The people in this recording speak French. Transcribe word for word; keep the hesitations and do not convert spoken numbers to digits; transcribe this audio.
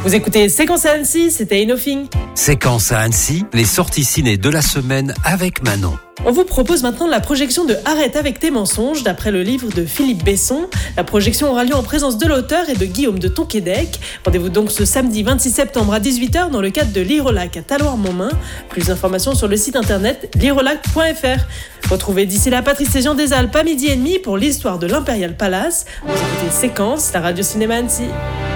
Vous écoutez Séquence à Annecy, c'était Enothing. Séquence à Annecy, les sorties ciné de la semaine avec Manon. On vous propose maintenant la projection de Arrête avec tes mensonges, d'après le livre de Philippe Besson. La projection aura lieu en présence de l'auteur et de Guillaume de Tonquédec. Rendez-vous donc ce samedi vingt-six septembre à dix-huit heures dans le cadre de l'Irolac à Talloires-Montmain. Plus d'informations sur le site internet lirolac point f r. Retrouvez d'ici là Patrice et Jean des Alpes à midi et demi pour l'histoire de l'Imperial Palace. Vous écoutez Séquence, la radio cinéma Annecy.